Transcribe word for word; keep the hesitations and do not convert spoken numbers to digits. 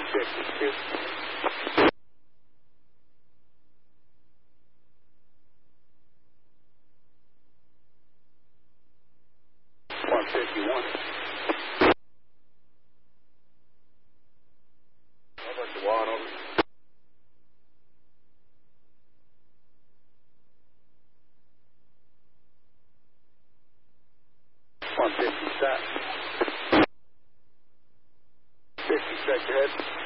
fifty-two. one fifty-one. Over to one over. one fifty, stop. fifty, straight ahead.